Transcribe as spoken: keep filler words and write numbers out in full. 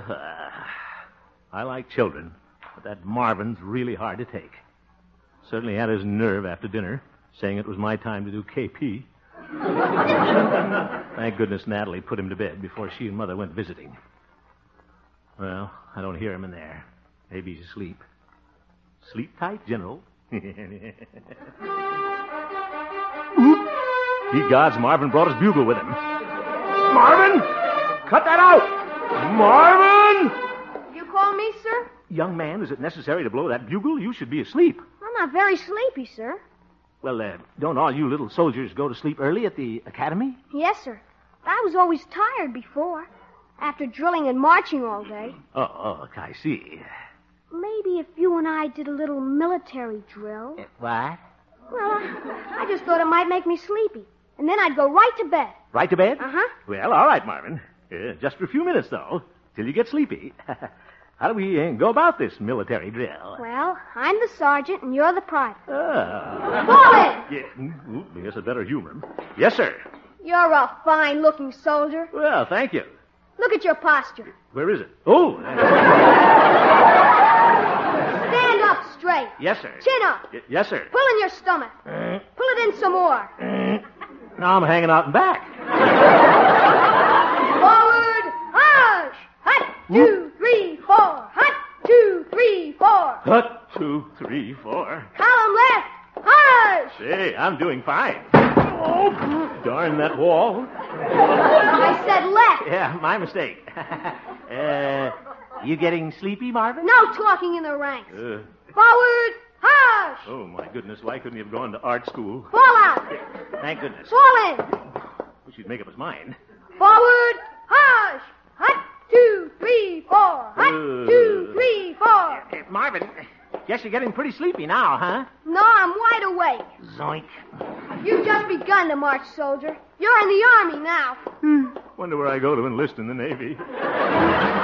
uh, I like children, but that Marvin's really hard to take. Certainly had his nerve after dinner, saying it was my time to do K P. Thank goodness Natalie put him to bed before she and Mother went visiting. Well, I don't hear him in there. Maybe he's asleep. Sleep tight, General. Oop! Ye gods, Marvin brought his bugle with him. Marvin! Cut that out! Marvin! You call me, sir? Young man, is it necessary to blow that bugle? You should be asleep. I'm not very sleepy, sir. Well, uh, don't all you little soldiers go to sleep early at the academy? Yes, sir. I was always tired before, after drilling and marching all day. Oh, oh, I see. Maybe if you and I did a little military drill. Uh, what? Well, I, I just thought it might make me sleepy. And then I'd go right to bed. Right to bed? Uh-huh. Well, all right, Marvin. Uh, just for a few minutes, though, till you get sleepy. How do we uh, go about this military drill? Well, I'm the sergeant and you're the private. Ah. Fall in! Yeah. Oop, I guess I'd better humor him. Yes, sir. You're a fine-looking soldier. Well, thank you. Look at your posture. Where is it? Oh. Stand up straight. Yes, sir. Chin up. Y- yes, sir. Pull in your stomach. Uh, Pull it in some more. uh, now I'm hanging out in back. Forward, hush! Hut, two, three, four. Hut, two, three, four. Hut, two, three, four. Column left, hush! Say, I'm doing fine. Oh, darn that wall. I said left. Yeah, my mistake. uh, you getting sleepy, Marvin? No talking in the ranks. Uh, Forward, hush! oh, my goodness, why couldn't he have gone to art school? Fall out. Thank goodness. Fall in. Wish he'd make up his mind. Forward, hush! Hut, two, three, four. Hut, Uh. two, three, four. Hey, Marvin, guess you're getting pretty sleepy now, huh? No, I'm wide awake. Zoink. You've just begun to march, soldier. You're in the army now. Wonder where I go to enlist in the Navy.